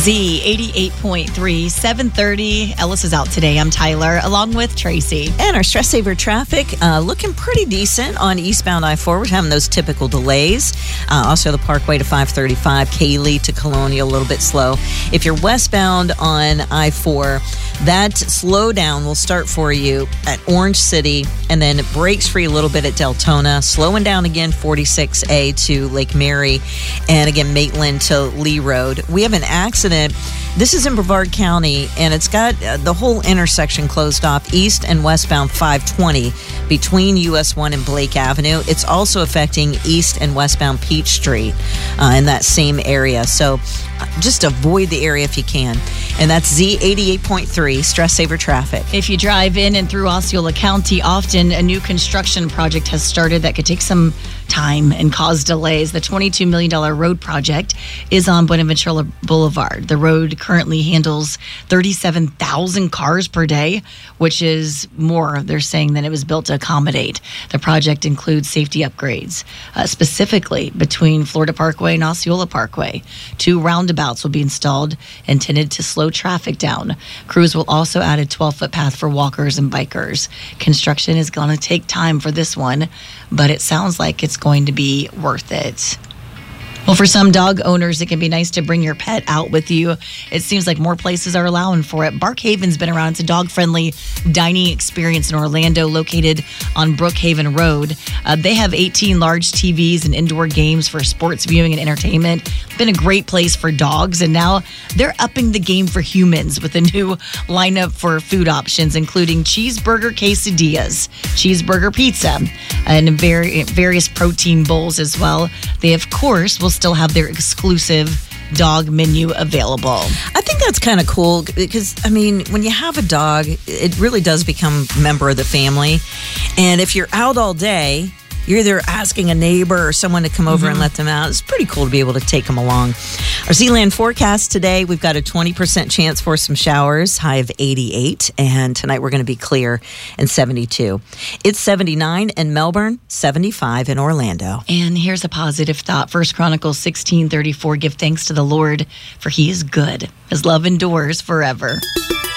Z88.3, 7:30. Ellis is out today. I'm Tyler, along with Tracy. And our stress saver traffic looking pretty decent on eastbound I-4. We're having those typical delays. Also, the Parkway to 535, Cayley to Colonial, a little bit slow. If you're westbound on I-4, that slowdown will start for you at Orange City, and then it breaks free a little bit at Deltona, slowing down again 46A to Lake Mary, and again Maitland to Lee Road. We have an accident. This is in Brevard County, and it's got the whole intersection closed off, east and westbound 520 between US 1 and Blake Avenue. It's also affecting east and westbound Peach Street in that same area. So just avoid the area if you can. And that's Z88.3, stress saver traffic. If you drive in and through Osceola County, often a new construction project has started that could take some time and cause delays. The $22 million road project is on Buenaventura Boulevard. The road currently handles 37,000 cars per day, which is more, they're saying, than it was built to accommodate. The project includes safety upgrades, specifically between Florida Parkway and Osceola Parkway. 2 roundabouts will be installed, intended to slow traffic down. Crews will also add a 12-foot path for walkers and bikers. Construction is going to take time for this one, but it sounds like it's going to be worth it. Well, for some dog owners, it can be nice to bring your pet out with you. It seems like more places are allowing for it. Barkhaven's been around. It's a dog-friendly dining experience in Orlando, located on Brookhaven Road. They have 18 large TVs and indoor games for sports viewing and entertainment. Been a great place for dogs, and now they're upping the game for humans with a new lineup for food options, including cheeseburger quesadillas, cheeseburger pizza, and various protein bowls as well. They, of course, will still have their exclusive dog menu available. I think that's kind of cool because, I mean, when you have a dog, it really does become a member of the family. And if you're out all day, you're either asking a neighbor or someone to come over and let them out. It's pretty cool to be able to take them along. Our Zealand forecast today, we've got a 20% chance for some showers, high of 88. And tonight we're going to be clear and 72. It's 79 in Melbourne, 75 in Orlando. And here's a positive thought. 1 Chronicles 16:34, give thanks to the Lord, for he is good. His love endures forever.